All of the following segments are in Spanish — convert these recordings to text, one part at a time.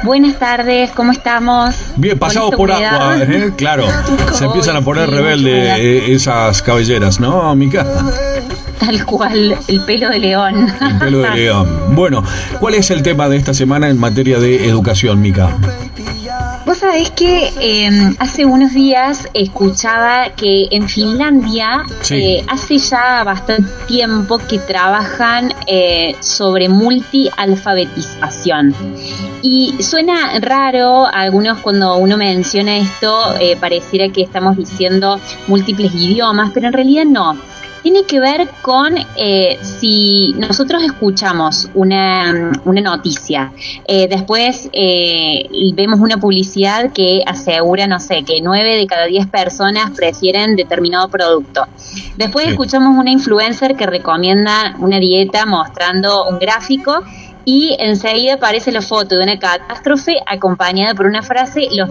Buenas tardes, ¿cómo estamos? Bien, pasados por agua, claro. Se empiezan a poner rebelde esas cabelleras, ¿no, Mica? Tal cual, el pelo de león. El pelo de león. Bueno, ¿cuál es el tema de esta semana en materia de educación, Mica? Vos sabés que hace unos días escuchaba que en Finlandia hace ya bastante tiempo que trabajan sobre multialfabetización. Y suena raro a algunos cuando uno menciona esto, pareciera que estamos diciendo múltiples idiomas, pero en realidad no. Tiene que ver con si nosotros escuchamos una noticia, después vemos una publicidad que asegura, no sé, que 9 de cada 10 personas prefieren determinado producto. Después escuchamos una influencer que recomienda una dieta mostrando un gráfico y enseguida aparece la foto de una catástrofe acompañada por una frase: los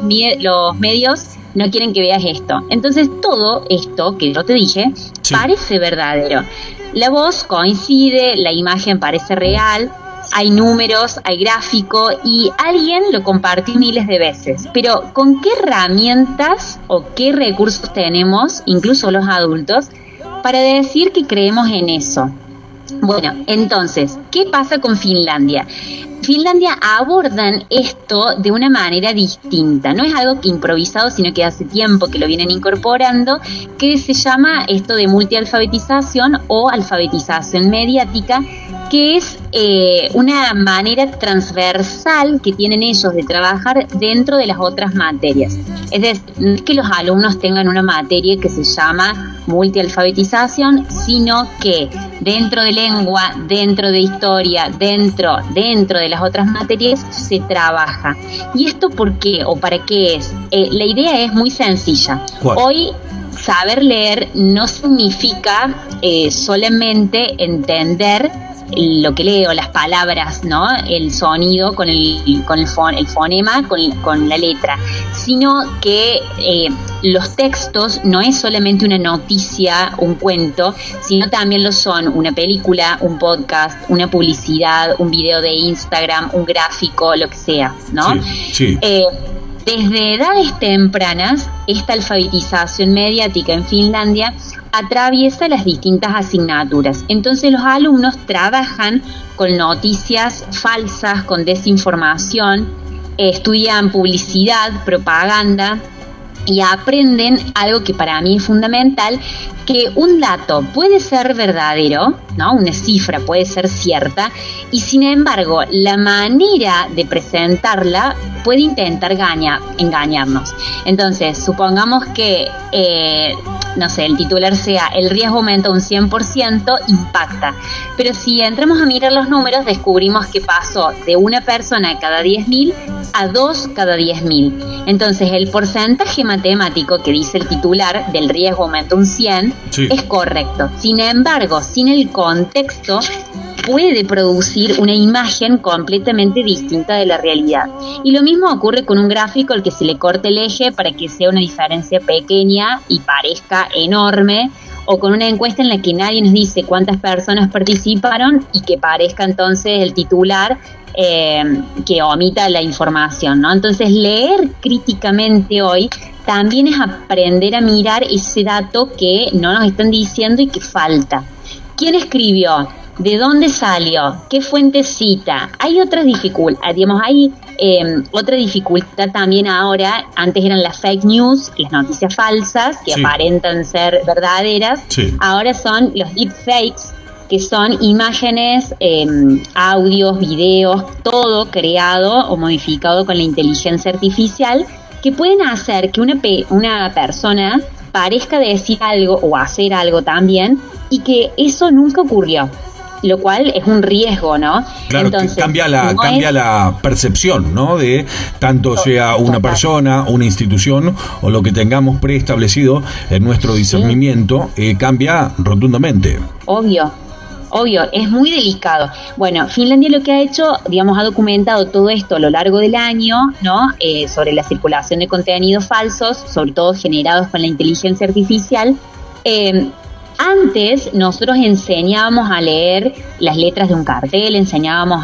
medios no quieren que veas esto. Entonces todo esto que yo te dije parece verdadero. La voz coincide, la imagen parece real, hay números, hay gráfico y alguien lo compartió miles de veces. Pero ¿con qué herramientas o qué recursos tenemos, incluso los adultos, para decir que creemos en eso? Bueno, entonces, ¿qué pasa con Finlandia? Finlandia abordan esto de una manera distinta, no es algo que improvisado, sino que hace tiempo que lo vienen incorporando, que se llama esto de multialfabetización o alfabetización mediática, que es una manera transversal que tienen ellos de trabajar dentro de las otras materias. Es decir, no es que los alumnos tengan una materia que se llama multialfabetización, sino que dentro de lengua, dentro de historia, dentro de las otras materias se trabaja. ¿Y esto por qué o para qué es? La idea es muy sencilla. ¿Cuál? Hoy saber leer no significa solamente entender lo que leo, las palabras, ¿no? El sonido con el fonema, con la letra, sino que los textos no es solamente una noticia, un cuento, sino también lo son una película, un podcast, una publicidad, un video de Instagram, un gráfico, lo que sea, ¿no? Sí. Desde edades tempranas, esta alfabetización mediática en Finlandia atraviesa las distintas asignaturas. Entonces los alumnos trabajan con noticias falsas, con desinformación, estudian publicidad, propaganda y aprenden algo que para mí es fundamental, que un dato puede ser verdadero, ¿no? Una cifra puede ser cierta, y sin embargo la manera de presentarla puede intentar engañarnos. Entonces, supongamos que no sé, el titular sea: el riesgo aumenta un 100%, impacta. Pero si entramos a mirar los números, descubrimos que pasó de una persona cada 10.000 a 2 cada 10.000. Entonces, el porcentaje matemático que dice el titular del riesgo aumenta un 100 es correcto. Sin embargo, sin el contexto, puede producir una imagen completamente distinta de la realidad. Y lo mismo ocurre con un gráfico al que se le corte el eje para que sea una diferencia pequeña y parezca enorme, o con una encuesta en la que nadie nos dice cuántas personas participaron y que parezca entonces el titular que omita la información, ¿no? Entonces, leer críticamente hoy también es aprender a mirar ese dato que no nos están diciendo y que falta. ¿Quién escribió? ¿De dónde salió? ¿Qué fuente cita? Hay otras dificultades, digamos, hay otra dificultad también ahora. Antes eran las fake news, las noticias falsas que aparentan ser verdaderas. Ahora son los deepfakes, que son imágenes, audios, videos, todo creado o modificado con la inteligencia artificial, que pueden hacer que una persona parezca decir algo o hacer algo también, y que eso nunca ocurrió, lo cual es un riesgo, ¿no? Claro, entonces, que cambia la percepción, ¿no? De tanto sea una persona, una institución o lo que tengamos preestablecido en nuestro discernimiento, cambia rotundamente. Obvio, es muy delicado. Bueno, Finlandia lo que ha hecho, digamos, ha documentado todo esto a lo largo del año, ¿no? Sobre la circulación de contenidos falsos, sobre todo generados con la inteligencia artificial. Antes nosotros enseñábamos a leer las letras de un cartel, enseñábamos